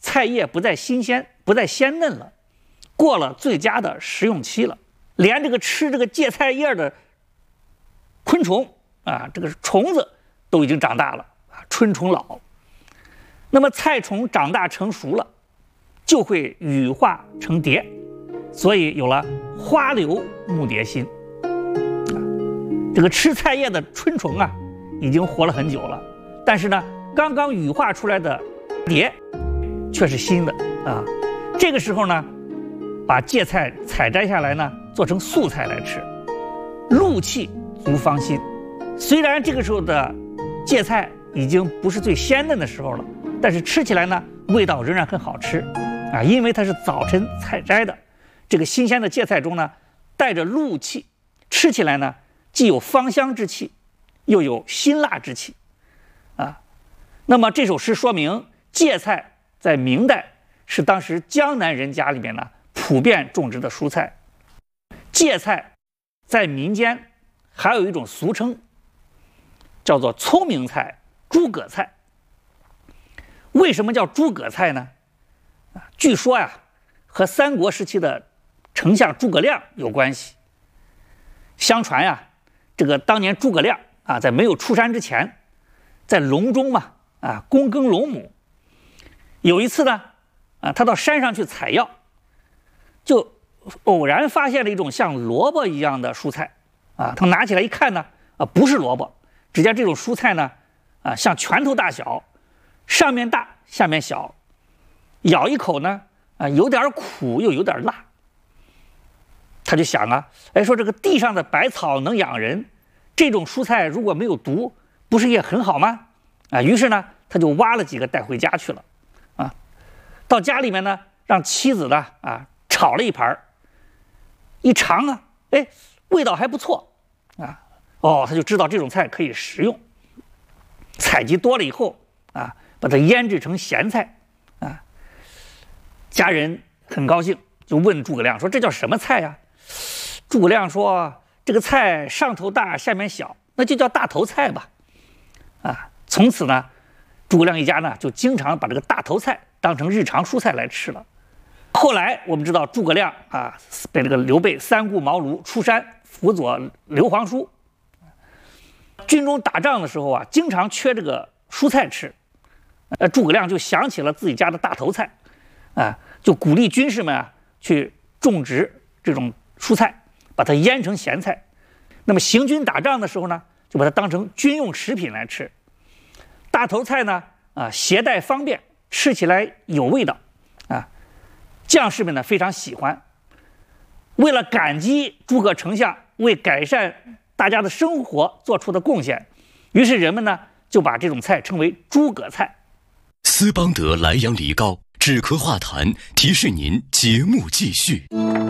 菜叶不再新鲜，不再鲜嫩了，过了最佳的食用期了。连这个吃这个芥菜叶的昆虫啊，这个虫子都已经长大了啊，春虫老。那么菜虫长大成熟了，就会羽化成蝶，所以有了花柳蛀蝶心。这个吃菜叶的春虫啊，已经活了很久了，但是呢，刚刚羽化出来的蝶却是新的啊。这个时候呢，把芥菜采摘下来呢，做成素菜来吃，入气足芳心。虽然这个时候的芥菜已经不是最鲜嫩的时候了，但是吃起来呢，味道仍然很好吃啊，因为它是早晨采摘的，这个新鲜的芥菜中呢，带着露气，吃起来呢，既有芳香之气，又有辛辣之气啊。那么这首诗说明，芥菜在明代是当时江南人家里面呢普遍种植的蔬菜。芥菜在民间还有一种俗称，叫做聪明菜、诸葛菜。为什么叫诸葛菜呢？据说呀，和三国时期的丞相诸葛亮有关系。相传呀，这个当年诸葛亮啊，在没有出山之前，在隆中嘛啊，躬耕陇亩。有一次呢，啊，他到山上去采药，就偶然发现了一种像萝卜一样的蔬菜啊，他拿起来一看呢，啊，不是萝卜，只见这种蔬菜呢，啊，像拳头大小，上面大，下面小，咬一口呢，啊，有点苦又有点辣。他就想啊，哎，说这个地上的百草能养人，这种蔬菜如果没有毒，不是也很好吗？啊，于是呢，他就挖了几个带回家去了，啊，到家里面呢，让妻子呢，啊，炒了一盘，一尝啊，哎，味道还不错，啊，哦，他就知道这种菜可以食用。采集多了以后，啊，把它腌制成咸菜，啊，家人很高兴，就问诸葛亮说：“这叫什么菜呀？”诸葛亮说：“这个菜上头大，下面小，那就叫大头菜吧。”啊，从此呢，诸葛亮一家呢就经常把这个大头菜当成日常蔬菜来吃了。后来我们知道诸葛亮啊被这个刘备三顾茅庐出山辅佐刘皇叔，军中打仗的时候啊，经常缺这个蔬菜吃，诸葛亮就想起了自己家的大头菜，啊，就鼓励军士们啊去种植这种蔬菜，把它腌成咸菜。那么行军打仗的时候呢，就把它当成军用食品来吃。大头菜呢，啊，携带方便，吃起来有味道，啊，将士们呢非常喜欢。为了感激诸葛丞相为改善大家的生活做出的贡献，于是人们呢就把这种菜称为诸葛菜。 斯邦德莱阳梨膏止咳化痰，提示您节目继续。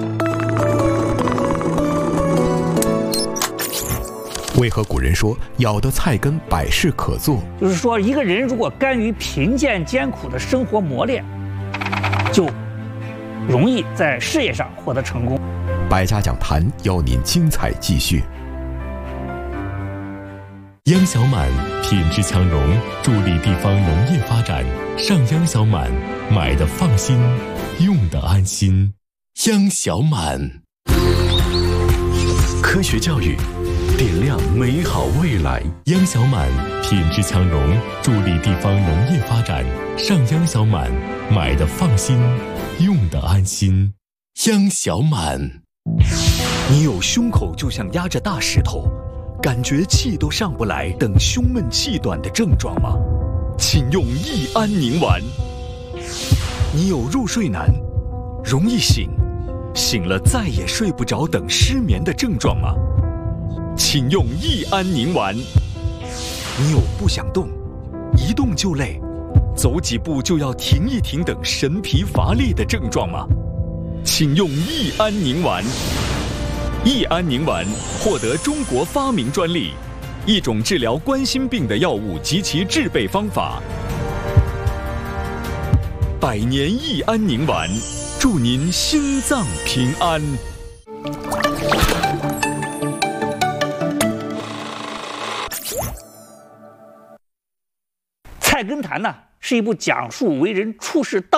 为何古人说咬的菜根百事可做？ 就是说，一个人如果甘于贫贱艰苦的生活磨练，就容易在事业上获得成功。 百家讲坛邀您精彩继续。 央小满品质强融，助力地方农业发展。上央小满，买的放心，用的安心。央小满， 科学教育，点亮美好未来。 央小满品质强融，助力地方农业发展。上央小满，买的放心，用的安心。央小满。 你有胸口就像压着大石头，感觉气都上不来等胸闷气短的症状吗？请用益安宁丸。你有入睡难，容易醒，醒了再也睡不着等失眠的症状吗？请用益安宁丸。你有不想动，一动就累，走几步就要停一停等神疲乏力的症状吗？请用益安宁丸。益安宁丸获得中国发明专利，一种治疗冠心病的药物及其制备方法。百年益安宁丸，祝您心脏平安。 菜根谭呢，是一部讲述为人处事道